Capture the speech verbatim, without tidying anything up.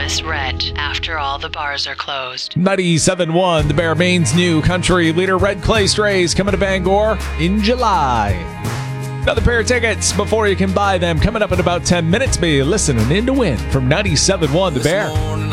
Press red after all the bars are closed. ninety-seven point one, the Bear, Maine's new country leader. Red Clay Strays coming to Bangor in July. Another pair of tickets before you can buy them coming up in about ten minutes. Be listening in to win from ninety-seven point one, the Bear.